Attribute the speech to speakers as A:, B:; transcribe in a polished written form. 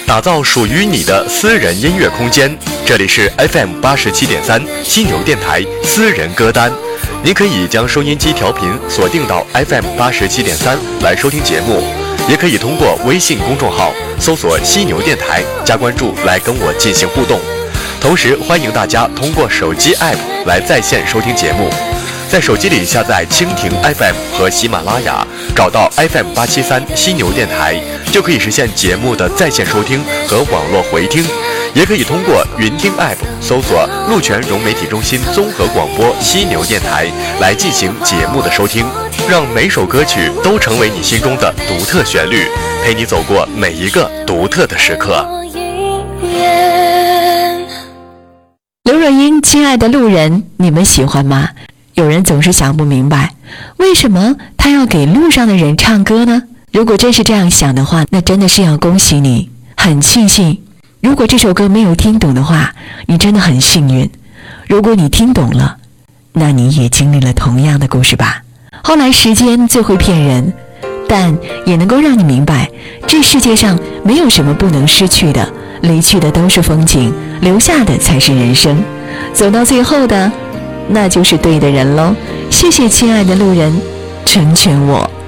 A: 打造属于你的私人音乐空间。这里是 FM87.3 犀牛电台私人歌单，您可以将收音机调频锁定到 FM87.3 来收听节目，也可以通过微信公众号搜索犀牛电台加关注来跟我进行互动。同时欢迎大家通过手机 App 来在线收听节目，在手机里下载蜻蜓 FM 和喜马拉雅，找到 FM873 犀牛电台，就可以实现节目的在线收听和网络回听。也可以通过云听 App 搜索鹿泉融媒体中心综合广播犀牛电台来进行节目的收听，让每首歌曲都成为你心中的独特旋律，陪你走过每一个独特的时刻。
B: 刘若英，亲爱的路人，你们喜欢吗？有人总是想不明白，为什么他要给路上的人唱歌呢？如果真是这样想的话，那真的是要恭喜你，很庆幸。如果这首歌没有听懂的话，你真的很幸运。如果你听懂了，那你也经历了同样的故事吧。后来时间最会骗人，但也能够让你明白，这世界上没有什么不能失去的，离去的都是风景，留下的才是人生。走到最后的，那就是对的人喽。谢谢亲爱的路人，成全我。